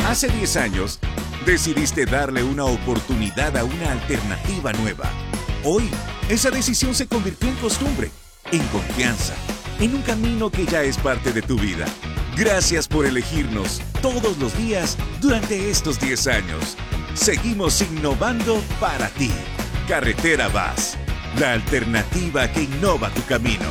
Hace 10 años, decidiste darle una oportunidad a una alternativa nueva. Hoy, esa decisión se convirtió en costumbre, en confianza, en un camino que ya es parte de tu vida. Gracias por elegirnos todos los días durante estos 10 años. Seguimos innovando para ti. Carretera VAS, la alternativa que innova tu camino.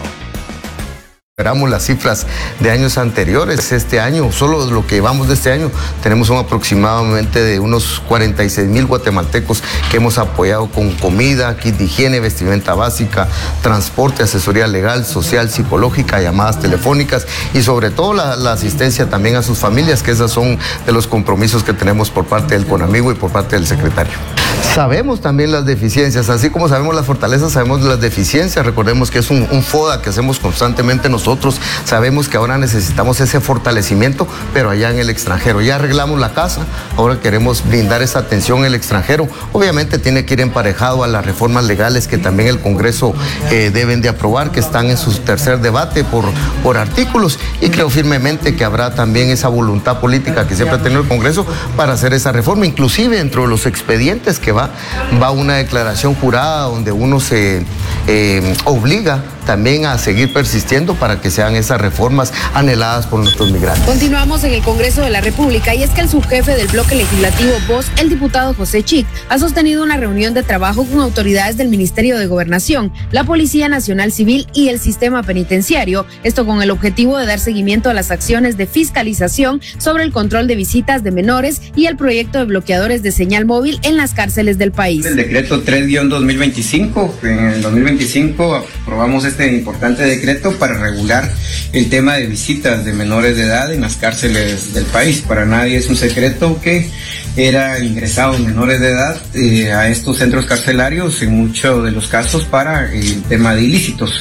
Esperamos las cifras de años anteriores. Este año, solo lo que vamos de este año, tenemos aproximadamente de unos 46,000 guatemaltecos que hemos apoyado con comida, kit de higiene, vestimenta básica, transporte, asesoría legal, social, psicológica, llamadas telefónicas y sobre todo la asistencia también a sus familias, que esos son de los compromisos que tenemos por parte del CONAMIGO y por parte del secretario. Sabemos también las deficiencias, así como sabemos las fortalezas, sabemos las deficiencias. Recordemos que es un FODA que hacemos constantemente nosotros. Sabemos que ahora necesitamos ese fortalecimiento, pero allá en el extranjero. Ya arreglamos la casa, ahora queremos brindar esa atención en el extranjero. Obviamente tiene que ir emparejado a las reformas legales que también el Congreso deben de aprobar, que están en su tercer debate por artículos, y creo firmemente que habrá también esa voluntad política que siempre ha tenido el Congreso para hacer esa reforma. Inclusive dentro de los expedientes que va una declaración jurada donde uno se obliga también a seguir persistiendo para que sean esas reformas anheladas por nuestros migrantes. Continuamos en el Congreso de la República, y es que el subjefe del bloque legislativo VOZ, el diputado José Chik, ha sostenido una reunión de trabajo con autoridades del Ministerio de Gobernación, la Policía Nacional Civil y el sistema penitenciario, esto con el objetivo de dar seguimiento a las acciones de fiscalización sobre el control de visitas de menores y el proyecto de bloqueadores de señal móvil en las cárceles del país. El decreto 3-2025, en el 2025 aprobamos este importante decreto para regular el tema de visitas de menores de edad en las cárceles del país. Para nadie es un secreto que eran ingresados menores de edad a estos centros carcelarios en muchos de los casos para el tema de ilícitos.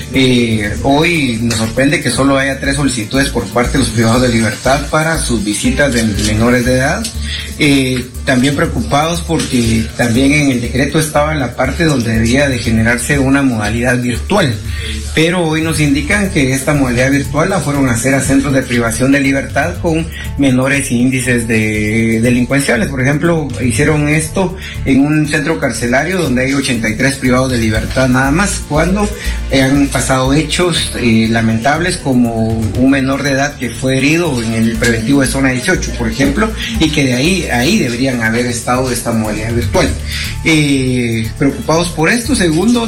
Hoy nos sorprende que solo haya 3 solicitudes por parte de los privados de libertad para sus visitas de menores de edad. También preocupados porque también en el decreto estaba la parte donde debía de generarse una modalidad virtual, pero hoy nos indican que esta modalidad virtual la fueron a hacer a centros de privación de libertad con menores índices de delincuenciales. Por ejemplo, hicieron esto en un centro carcelario donde hay 83 privados de libertad nada más, cuando han pasado hechos lamentables como un menor de edad que fue herido en el preventivo de zona 18, por ejemplo, y que de ahí deberían haber estado esta modalidad virtual. Preocupados por esto. Segundo,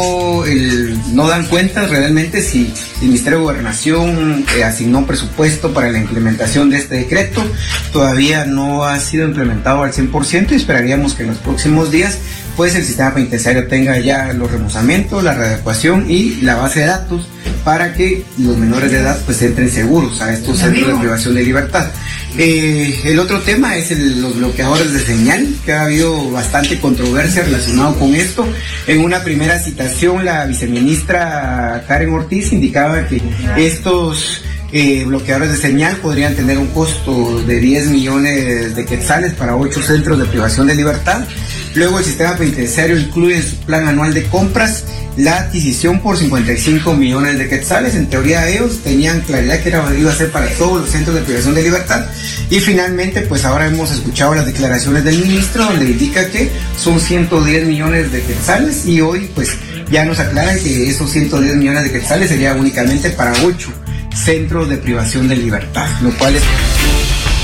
no dan cuenta realmente si el Ministerio de Gobernación asignó presupuesto para la implementación de este decreto. Todavía no ha sido implementado al 100% y esperaríamos que en los próximos días pues el sistema penitenciario tenga ya los remozamientos, la readecuación y la base de datos para que los menores de edad pues entren seguros a estos centros de privación de libertad. El otro tema es los bloqueadores de señal, que ha habido bastante controversia relacionado con esto. En una primera citación, la viceministra Karen Ortiz indicaba que estos bloqueadores de señal podrían tener un costo de 10 millones de quetzales para 8 centros de privación de libertad. Luego el sistema penitenciario incluye en su plan anual de compras la adquisición por 55 millones de quetzales. En teoría ellos tenían claridad que iba a ser para todos los centros de privación de libertad. Y finalmente, pues ahora hemos escuchado las declaraciones del ministro donde indica que son 110 millones de quetzales, y hoy pues ya nos aclaran que esos 110 millones de quetzales sería únicamente para 8 centros de privación de libertad, lo cual es